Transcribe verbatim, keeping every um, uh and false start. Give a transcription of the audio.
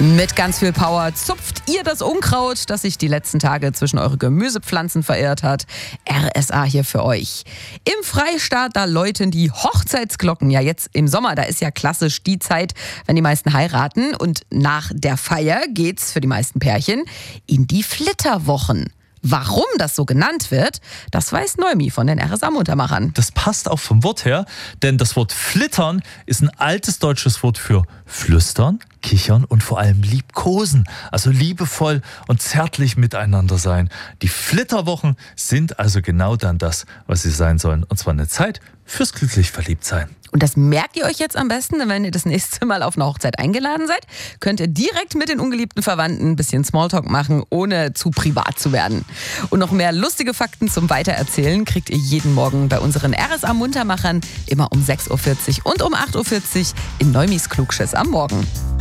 Mit ganz viel Power zupft ihr das Unkraut, das sich die letzten Tage zwischen eure Gemüsepflanzen verirrt hat. R S A hier für euch. Im Freistaat, da läuten die Hochzeitsglocken. Ja, jetzt im Sommer, da ist ja klassisch die Zeit, wenn die meisten heiraten. Und nach der Feier geht's für die meisten Pärchen in die Flitterwochen. Warum das so genannt wird, das weiß Noemi von den R S A-Muntermachern. Das passt auch vom Wort her, denn das Wort flittern ist ein altes deutsches Wort für flüstern, kichern und vor allem liebkosen. Also liebevoll und zärtlich miteinander sein. Die Flitterwochen sind also genau dann das, was sie sein sollen. Und zwar eine Zeit fürs glücklich Verliebtsein. Und das merkt ihr euch jetzt am besten, denn wenn ihr das nächste Mal auf eine Hochzeit eingeladen seid, könnt ihr direkt mit den ungeliebten Verwandten ein bisschen Smalltalk machen, ohne zu privat zu werden. Und noch mehr lustige Fakten zum Weitererzählen kriegt ihr jeden Morgen bei unseren R S A-Muntermachern immer um sechs Uhr vierzig und um acht Uhr vierzig in Neumis Klugschiss am Morgen.